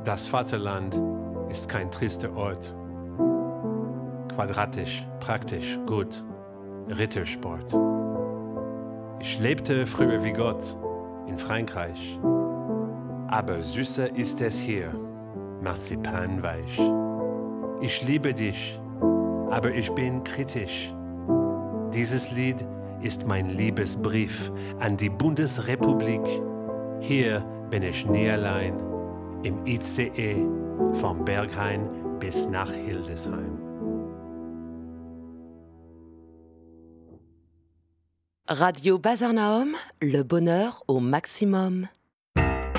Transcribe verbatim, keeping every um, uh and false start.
Das Vaterland ist kein trister Ort. Quadratisch, praktisch, gut, Rittersport. Ich lebte früher wie Gott in Frankreich. Aber süßer ist es hier, marzipanweich. Ich liebe dich, aber ich bin kritisch. Dieses Lied ist mein Liebesbrief an die Bundesrepublik. Hier bin ich nie allein, im I C E vom Berghain bis nach Hildesheim. Radio Bazar Naom, le bonheur au maximum.